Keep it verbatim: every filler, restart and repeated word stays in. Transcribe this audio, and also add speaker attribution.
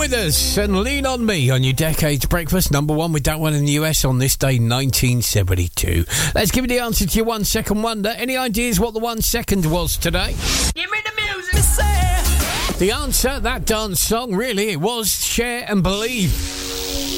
Speaker 1: Withers and Lean On Me on your Decades Breakfast. Number one with that one in the U S on this day, nineteen seventy-two. Let's give you the answer to your one second wonder. Any ideas what the one second was today?
Speaker 2: Give me the music.
Speaker 1: The answer, that dance song, really, it was Share and Believe.